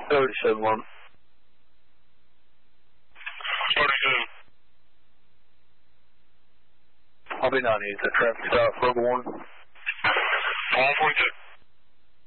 37-1. 37. I'll be 98. The traffic stop, Rover 1. 142.